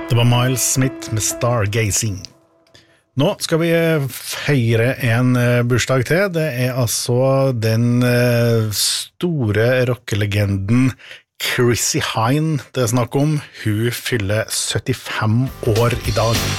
Det var Miles Smith med Stargazing. Nå skal vi feire en bursdag til. Det altså den store rockelegenden Chrissie Hynde det snakk om. Hun fyller 75 år i dag.